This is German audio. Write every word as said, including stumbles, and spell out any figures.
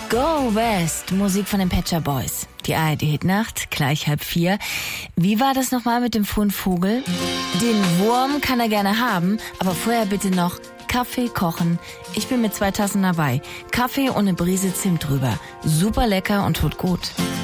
Go West, Musik von den Pet Shop Boys. Die A R D-Hitnacht, gleich halb vier. Wie war das nochmal mit dem Frohen Vogel? Den Wurm kann er gerne haben, aber vorher bitte noch Kaffee kochen. Ich bin mit zwei Tassen dabei. Kaffee und eine Brise Zimt drüber. Super lecker und tut gut.